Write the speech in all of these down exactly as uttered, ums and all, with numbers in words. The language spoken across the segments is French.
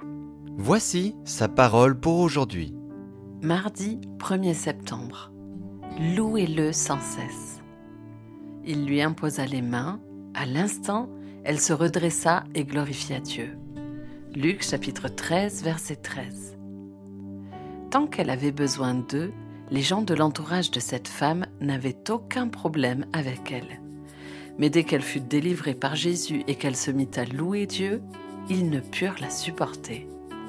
Voici sa parole pour aujourd'hui. Mardi premier septembre. Louez-le sans cesse. Il lui imposa les mains. À l'instant, elle se redressa et glorifia Dieu. Luc chapitre treize, verset treize. Tant qu'elle avait besoin d'eux, les gens de l'entourage de cette femme n'avaient aucun problème avec elle. Mais dès qu'elle fut délivrée par Jésus et qu'elle se mit à louer Dieu, ils ne purent la supporter.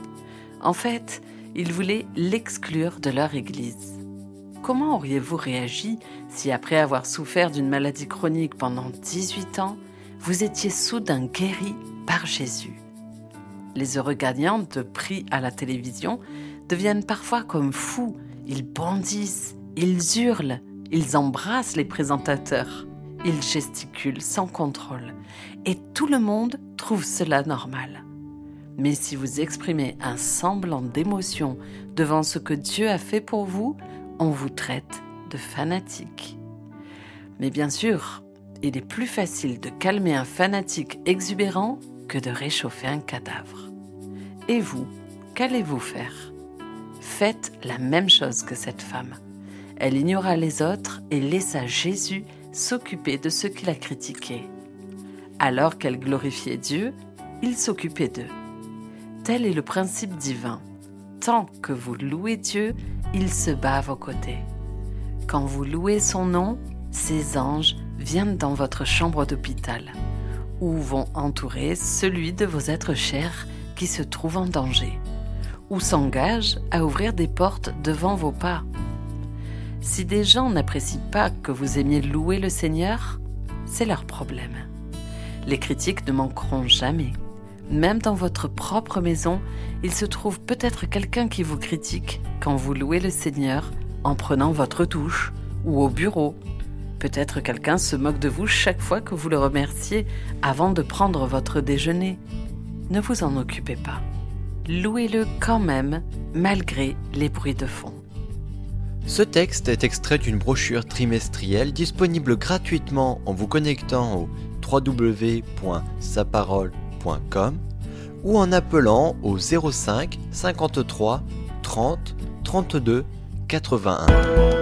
En fait, ils voulaient l'exclure de leur église. Comment auriez-vous réagi si, après avoir souffert d'une maladie chronique pendant dix-huit ans, vous étiez soudain guéri par Jésus? Les heureux gagnants de prix à la télévision deviennent parfois comme fous. Ils bondissent, ils hurlent, ils embrassent les présentateurs, ils gesticulent sans contrôle. Et tout le monde trouve cela normal. Mais si vous exprimez un semblant d'émotion devant ce que Dieu a fait pour vous, on vous traite de fanatique. Mais bien sûr, il est plus facile de calmer un fanatique exubérant que de réchauffer un cadavre. Et vous, qu'allez-vous faire? Faites la même chose que cette femme. Elle ignora les autres et laissa Jésus s'occuper de ceux qui la critiquaient. Alors qu'elle glorifiait Dieu, il s'occupait d'eux. Tel est le principe divin. Tant que vous louez Dieu, il se bat à vos côtés. Quand vous louez son nom, ses anges viennent dans votre chambre d'hôpital, où vont entourer celui de vos êtres chers qui se trouvent en danger, ou s'engagent à ouvrir des portes devant vos pas. Si des gens n'apprécient pas que vous aimiez louer le Seigneur, c'est leur problème. Les critiques ne manqueront jamais. Même dans votre propre maison, il se trouve peut-être quelqu'un qui vous critique quand vous louez le Seigneur en prenant votre douche ou au bureau. Peut-être quelqu'un se moque de vous chaque fois que vous le remerciez avant de prendre votre déjeuner. Ne vous en occupez pas. Louez-le quand même, malgré les bruits de fond. Ce texte est extrait d'une brochure trimestrielle disponible gratuitement en vous connectant au w w w point sa parole point com ou en appelant au zéro cinq cinquante-trois trente trente-deux quatre-vingt-un.